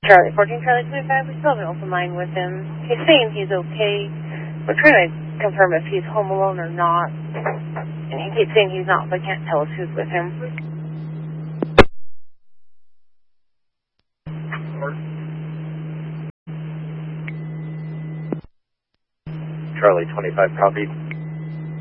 Charlie 14, Charlie 25, we still have an open line with him. He's saying he's okay. We're trying to confirm if he's home alone or not. And he keeps saying he's not, but can't tell us who's with him. Charlie 25, copy.